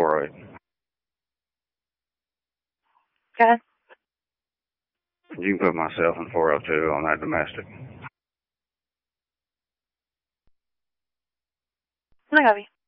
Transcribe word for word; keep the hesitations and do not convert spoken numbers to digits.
four oh eight. Okay. You can put myself in four oh two on that domestic. I copy.